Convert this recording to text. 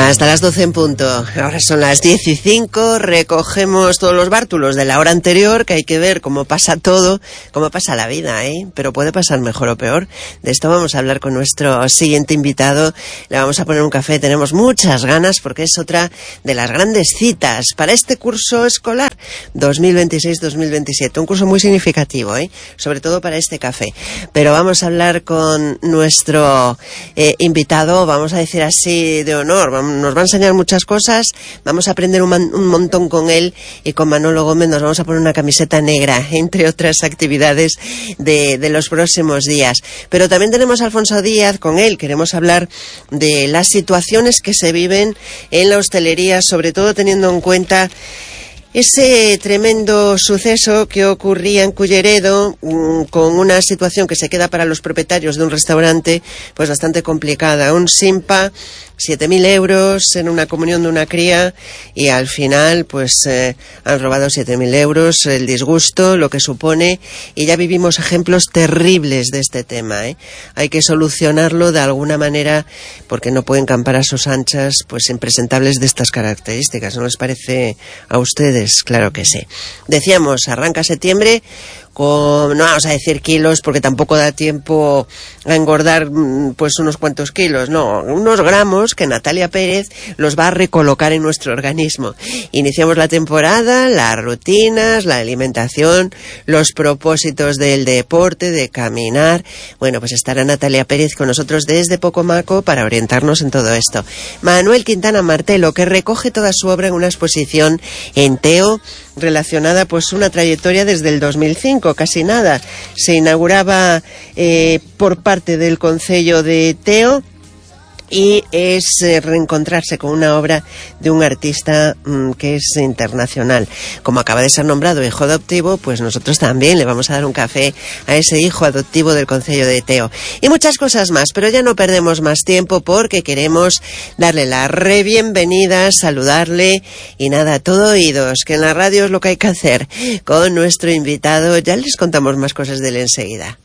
Hasta las 12 en punto. Ahora son las 10:05. Recogemos todos los bártulos de la hora anterior, que hay que ver cómo pasa todo, cómo pasa la vida, ¿eh? Pero puede pasar mejor o peor. De esto vamos a hablar con nuestro siguiente invitado. Le vamos a poner un café. Tenemos muchas ganas porque es otra de las grandes citas para este curso escolar 2026-2027. Un curso muy significativo, ¿eh? Sobre todo para este café. Pero vamos a hablar con nuestro invitado, vamos a decir así, de honor. Nos va a enseñar muchas cosas, vamos a aprender un montón con él, y con Manolo Gómez nos vamos a poner una camiseta negra, entre otras actividades de los próximos días. Pero también tenemos a Alfonso Díaz, con él queremos hablar de las situaciones que se viven en la hostelería, sobre todo teniendo en cuenta ese tremendo suceso que ocurría en Culleredo, con una situación que se queda para los propietarios de un restaurante pues bastante complicada. Un simpa, 7.000 euros en una comunión de una cría, y al final pues han robado 7.000 euros, el disgusto, lo que supone, y ya vivimos ejemplos terribles de este tema, ¿eh? Hay que solucionarlo de alguna manera, porque no pueden campar a sus anchas pues impresentables de estas características. ¿No les parece a ustedes? Claro que sí. Decíamos, arranca septiembre con, no vamos a decir kilos, porque tampoco da tiempo a engordar pues unos cuantos kilos, no, unos gramos que Natalia Pérez los va a recolocar en nuestro organismo. Iniciamos la temporada, las rutinas, la alimentación, los propósitos del deporte, de caminar. Bueno, pues estará Natalia Pérez con nosotros desde Pocomaco para orientarnos en todo esto. Manuel Quintana Martelo, que recoge toda su obra en una exposición en Teo, relacionada pues una trayectoria desde el 2005, casi nada. Se inauguraba por parte del Concello de Teo, y es reencontrarse con una obra de un artista que es internacional. Como acaba de ser nombrado hijo adoptivo, pues nosotros también le vamos a dar un café a ese hijo adoptivo del Concello de Teo. Y muchas cosas más, pero ya no perdemos más tiempo porque queremos darle la bienvenida, saludarle, y nada, todo oídos, que en la radio es lo que hay que hacer con nuestro invitado. Ya les contamos más cosas de él enseguida.